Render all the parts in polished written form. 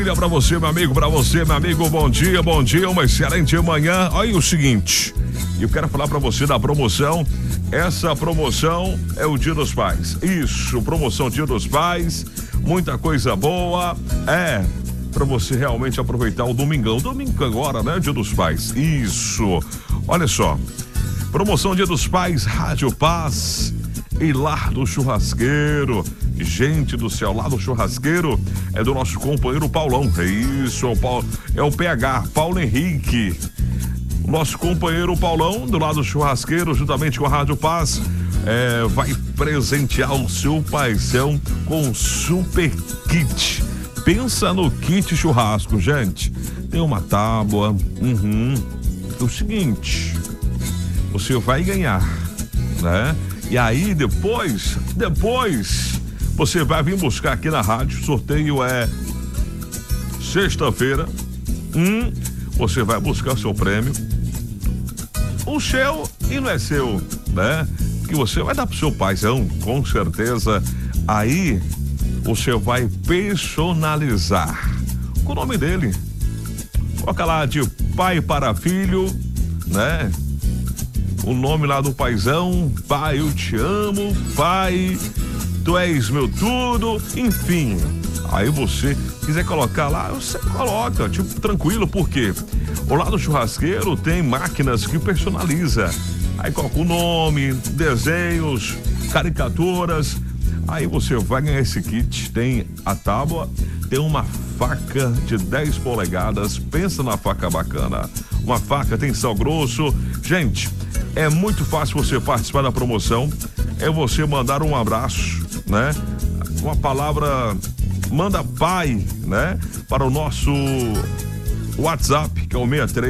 Pra você, meu amigo, bom dia, uma excelente manhã. Olha o seguinte, eu quero falar pra você da promoção. Essa promoção é o Dia dos Pais. Isso, promoção Dia dos Pais, muita coisa boa. Pra você realmente aproveitar o domingão. Domingo agora, né? Dia dos Pais. Isso. Olha só. Promoção Dia dos Pais, Rádio Paz e Lar do Churrasqueiro. Gente do céu, Lar do Churrasqueiro é do nosso companheiro Paulão. É isso, é o PH, Paulo Henrique. Nosso companheiro Paulão, do lado do churrasqueiro, juntamente com a Rádio Paz, vai presentear o seu paizão com um super kit. Pensa no kit churrasco, gente. Tem uma tábua. É o seguinte, você vai ganhar, né? E aí depois você vai vir buscar aqui na rádio. O sorteio é sexta-feira. Você vai buscar seu prêmio. O seu e não é seu, né? Que você vai dar pro seu paizão, com certeza. Aí você vai personalizar com o nome dele. Coloca lá de pai para filho, né? O nome lá do paizão. Pai, eu te amo. Pai, tu és meu tudo. Enfim, aí você quiser colocar lá, você coloca, tipo, tranquilo, porque o lado churrasqueiro tem máquinas que personaliza. Aí coloca o nome, desenhos, caricaturas. Aí você vai ganhar esse kit. Tem a tábua, tem uma faca de 10 polegadas. Pensa na faca bacana. Uma faca, tem sal grosso. Gente, é muito fácil você participar da promoção. É você mandar um abraço, né? Uma palavra, manda pai, né? Para o nosso WhatsApp, que é o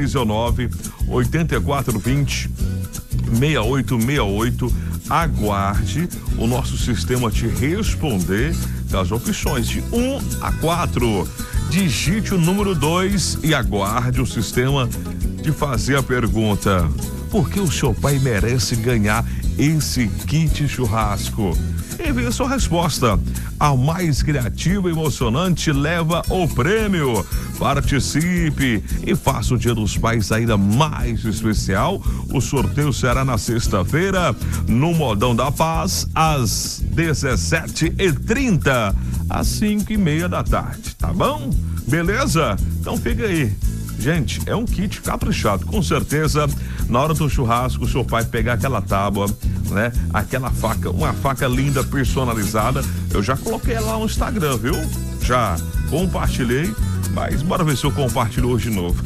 6319-8420-6868. Aguarde o nosso sistema te responder das opções de 1 a 4. Digite o número 2 e aguarde o sistema de fazer a pergunta: por que o seu pai merece ganhar esse kit churrasco? Envie a sua resposta. A mais criativa e emocionante leva o prêmio. Participe e faça o Dia dos Pais ainda mais especial. O sorteio será na sexta-feira, no Modão da Paz, às 17h30, às 5h30 da tarde. Tá bom? Beleza? Então fica aí. Gente, é um kit caprichado, com certeza. Na hora do churrasco, o seu pai pegar aquela tábua, né? Aquela faca, uma faca linda, personalizada. Eu já coloquei lá no Instagram, viu? Já compartilhei, mas bora ver se eu compartilho hoje de novo.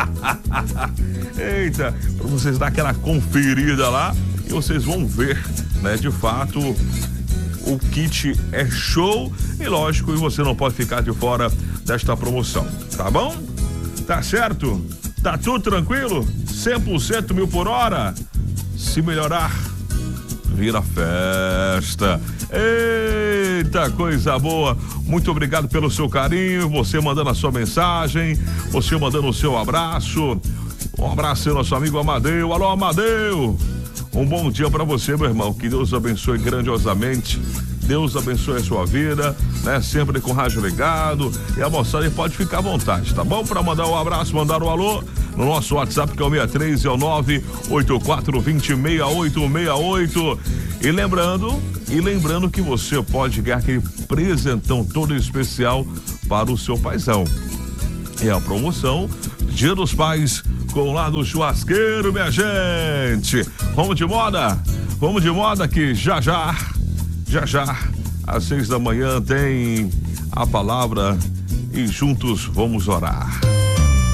Eita, pra vocês dar aquela conferida lá e vocês vão ver, né? De fato, o kit é show e lógico, e você não pode ficar de fora desta promoção, tá bom? Tá certo? Tá tudo tranquilo? 100% 1000 por hora? Se melhorar, vira festa. Eita, coisa boa. Muito obrigado pelo seu carinho, você mandando a sua mensagem, você mandando o seu abraço. Um abraço ao nosso amigo Amadeu. Alô, Amadeu. Um bom dia pra você, meu irmão. Que Deus abençoe grandiosamente. Deus abençoe a sua vida, né? Sempre com o rádio ligado. E a moçada pode ficar à vontade, tá bom? Para mandar um abraço, mandar um alô no nosso WhatsApp, que é o 63 e é o 984206868. E lembrando que você pode ganhar aquele presentão todo especial para o seu paizão. É a promoção Dia dos Pais com o Lado Churrasqueiro, minha gente. Vamos de moda que já, às 6 da manhã tem a palavra e juntos vamos orar.